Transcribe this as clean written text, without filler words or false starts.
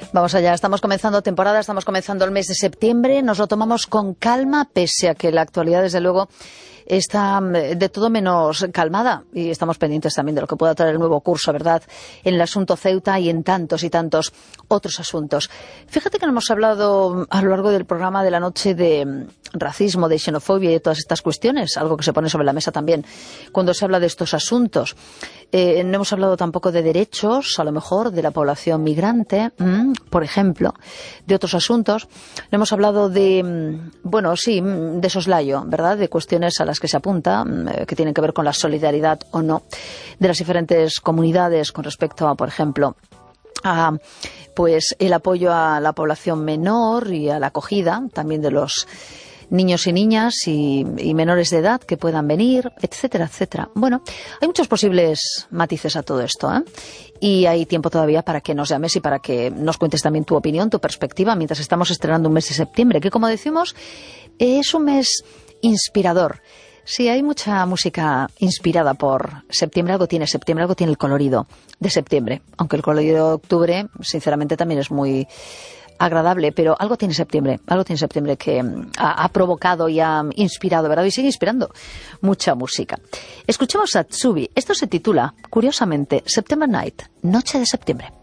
Vamos allá, estamos comenzando temporada, estamos comenzando el mes de septiembre, nos lo tomamos con calma, pese a que la actualidad, desde luego, está de todo menos calmada, y estamos pendientes también de lo que pueda traer el nuevo curso, ¿verdad?, en el asunto Ceuta y en tantos y tantos otros asuntos. Fíjate que no hemos hablado a lo largo del programa de la noche de racismo, de xenofobia y de todas estas cuestiones, algo que se pone sobre la mesa también cuando se habla de estos asuntos. No hemos hablado tampoco de derechos, a lo mejor, de la población migrante, por ejemplo, de otros asuntos. No hemos hablado de, bueno, sí, de soslayo, ¿verdad?, de cuestiones a las que se apunta, que tienen que ver con la solidaridad o no de las diferentes comunidades con respecto a, por ejemplo, a pues el apoyo a la población menor y a la acogida también de los niños y niñas y menores de edad que puedan venir, etcétera, etcétera. Bueno, hay muchos posibles matices a todo esto, ¿eh? Y hay tiempo todavía para que nos llames y para que nos cuentes también tu opinión, tu perspectiva, mientras estamos estrenando un mes de septiembre, que, como decimos, es un mes inspirador. Sí, hay mucha música inspirada por septiembre, algo tiene el colorido de septiembre, aunque el colorido de octubre, sinceramente, también es muy agradable, pero algo tiene septiembre que ha provocado y ha inspirado, ¿verdad? Y sigue inspirando mucha música. Escuchemos a Tsubi. Esto se titula, curiosamente, September Night, Noche de Septiembre.